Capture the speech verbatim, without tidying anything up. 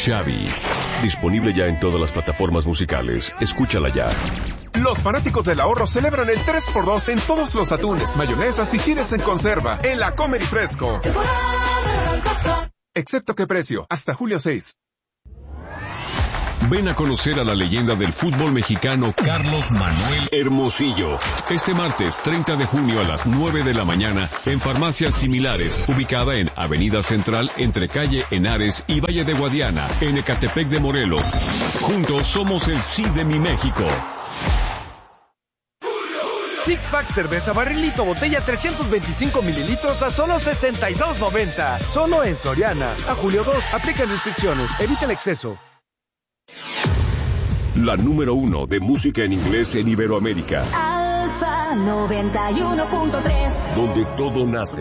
Xavi. Disponible ya en todas las plataformas musicales. Escúchala ya. Los fanáticos del ahorro celebran el tres por dos en todos los atunes, mayonesas y chiles en conserva en la Comer y Fresco. Excepto qué precio, hasta julio seis. Ven a conocer a la leyenda del fútbol mexicano Carlos Manuel Hermosillo. Este martes treinta de junio a las nueve de la mañana en Farmacias Similares, ubicada en Avenida Central entre calle Henares y Valle de Guadiana, en Ecatepec de Morelos. Juntos somos el sí de mi México. Six Pack cerveza barrilito botella trescientos veinticinco mililitros a solo sesenta y dos noventa. Solo en Soriana. A julio dos. Aplican restricciones. Evita el exceso. La número uno de música en inglés en Iberoamérica. Alfa noventa y uno punto tres. Donde todo nace.